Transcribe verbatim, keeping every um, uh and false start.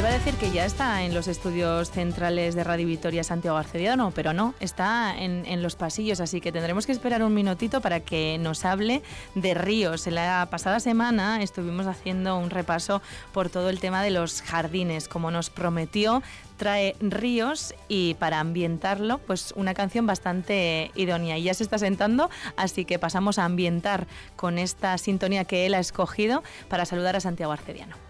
iba a decir que ya está en los estudios centrales de Radio Vitoria Santiago Arcediano, pero no, está en, en los pasillos, así que tendremos que esperar un minutito para que nos hable de ríos. En la pasada semana estuvimos haciendo un repaso por todo el tema de los jardines, como nos prometió. Trae ríos y para ambientarlo, pues una canción bastante idónea. Y ya se está sentando, así que pasamos a ambientar con esta sintonía que él ha escogido para saludar a Santiago Arcediano.